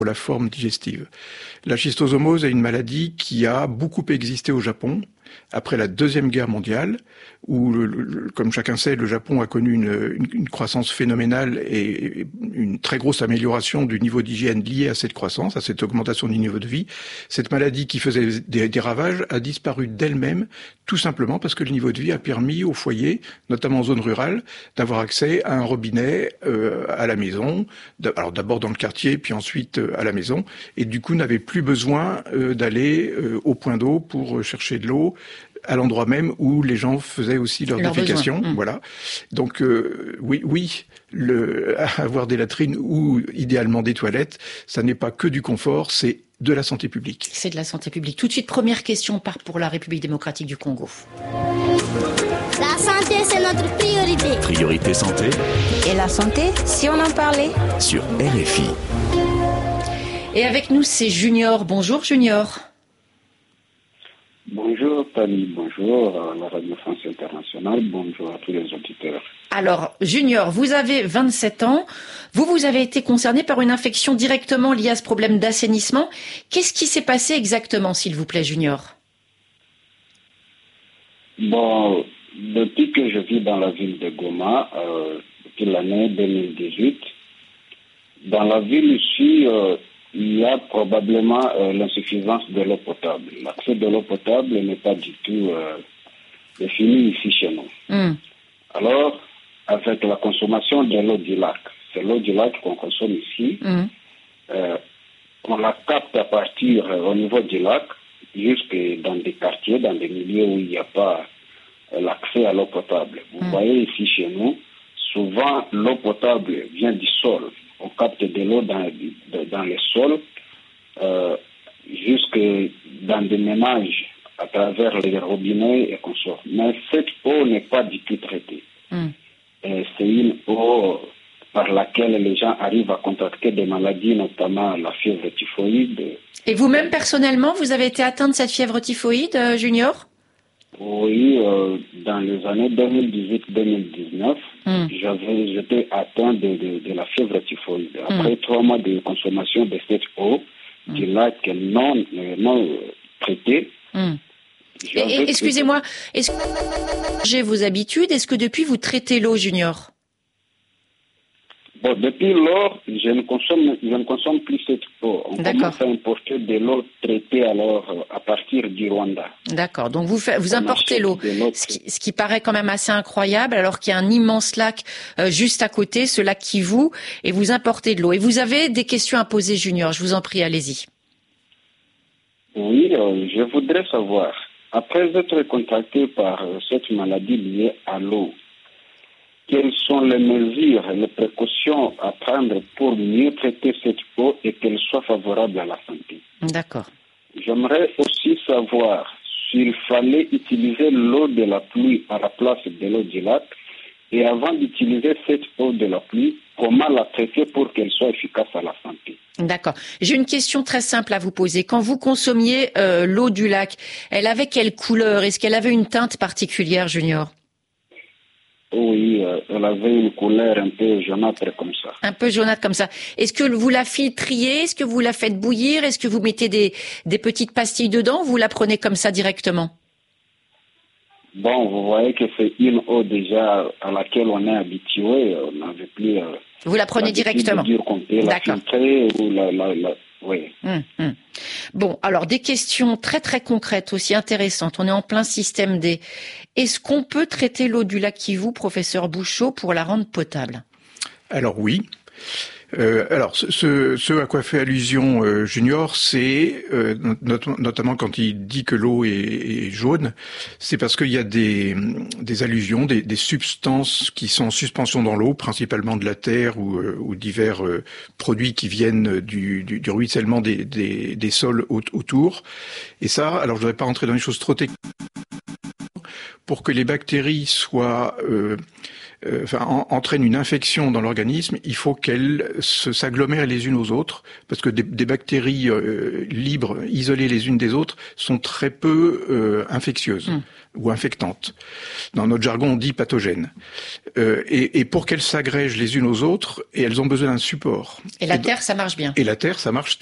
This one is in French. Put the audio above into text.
la forme digestive. La schistosomose est une maladie qui a beaucoup existé au Japon après la Deuxième Guerre mondiale, où, comme chacun sait, le Japon a connu une croissance phénoménale et une très grosse amélioration du niveau d'hygiène lié à cette croissance, à cette augmentation du niveau de vie. Cette maladie qui faisait des ravages a disparu d'elle-même, tout simplement parce que le niveau de vie a permis aux foyers, notamment en zone rurale, d'avoir accès à un robinet à la maison, alors d'abord dans le quartier, puis ensuite à la maison, et du coup n'avait plus besoin d'aller au point d'eau pour chercher de l'eau, à l'endroit même où les gens faisaient aussi leur défécation. Voilà. Donc oui, avoir des latrines ou idéalement des toilettes, ça n'est pas que du confort, c'est de la santé publique. C'est de la santé publique. Tout de suite, première question, on part pour la République démocratique du Congo. La santé, c'est notre priorité. Priorité santé. Et la santé, si on en parlait. Sur RFI. Et avec nous, c'est Junior. Bonjour Junior. Bonjour Tani, bonjour à la Radio France Internationale, bonjour à tous les auditeurs. Alors Junior, vous avez 27 ans, vous avez été concerné par une infection directement liée à ce problème d'assainissement. Qu'est-ce qui s'est passé exactement, s'il vous plaît Junior ? Bon, depuis que je vis dans la ville de Goma, depuis l'année 2018, dans la ville ici, il y a probablement l'insuffisance de l'eau potable. L'accès de l'eau potable n'est pas du tout défini ici chez nous. Alors, avec la consommation de l'eau du lac, c'est l'eau du lac qu'on consomme ici, on la capte à partir au niveau du lac, jusque dans des quartiers, dans des milieux où il n'y a pas l'accès à l'eau potable. Vous voyez ici chez nous, souvent l'eau potable vient du sol. On capte de l'eau dans les sols, jusque dans des ménages à travers les robinets et consorts. Mais cette eau n'est pas du tout traitée. Et c'est une eau par laquelle les gens arrivent à contracter des maladies, notamment la fièvre typhoïde. Et vous-même, personnellement, vous avez été atteint de cette fièvre typhoïde, Junior ? Oui, dans les années 2018-2019, j'étais atteint de la fièvre typhoïde. Après 3 mois de consommation de cette eau, du lac non traitée. Excusez-moi, est-ce que j'ai vos habitudes ? Est-ce que depuis vous traitez l'eau, Junior ? Bon, depuis lors, je ne consomme plus cette eau. On commence à importer de l'eau traitée alors à partir du Rwanda. D'accord, donc vous importez l'eau, ce qui paraît quand même assez incroyable, alors qu'il y a un immense lac juste à côté, ce lac Kivu, et vous importez de l'eau. Et vous avez des questions à poser, Junior, je vous en prie, allez-y. Oui, je voudrais savoir, après être contacté par cette maladie liée à l'eau, quelles sont les mesures, les précautions à prendre pour mieux traiter cette eau et qu'elle soit favorable à la santé? D'accord. J'aimerais aussi savoir s'il fallait utiliser l'eau de la pluie à la place de l'eau du lac et avant d'utiliser cette eau de la pluie, comment la traiter pour qu'elle soit efficace à la santé? D'accord. J'ai une question très simple à vous poser. Quand vous consommiez l'eau du lac, elle avait quelle couleur? Est-ce qu'elle avait une teinte particulière, Junior? Oui, elle avait une couleur un peu jaunâtre comme ça. Un peu jaunâtre comme ça. Est-ce que vous la filtriez? Est-ce que vous la faites bouillir? Est-ce que vous mettez des petites pastilles dedans ou vous la prenez comme ça directement? Bon, vous voyez que c'est une eau déjà à laquelle on est habitué. On n'avait plus... vous la prenez directement? D'accord. Oui. Bon, alors des questions très très concrètes, aussi intéressantes. On est en plein système D. Est-ce qu'on peut traiter l'eau du lac Kivu, professeur Bouchot, pour la rendre potable? Alors oui. Alors, ce à quoi fait allusion Junior, c'est notamment quand il dit que l'eau est jaune, c'est parce qu'il y a des allusions, des substances qui sont en suspension dans l'eau, principalement de la terre ou divers produits qui viennent du ruissellement des sols autour. Et ça, alors je ne voudrais pas rentrer dans les choses trop techniques. pour que les bactéries soient entraînent une infection dans l'organisme, il faut qu'elles s'agglomèrent les unes aux autres, parce que des bactéries libres, isolées les unes des autres, sont très peu infectieuses ou infectantes. Dans notre jargon, on dit pathogènes. Et pour qu'elles s'agrègent les unes aux autres, et elles ont besoin d'un support. Et la terre, ça marche bien. Et la terre, ça marche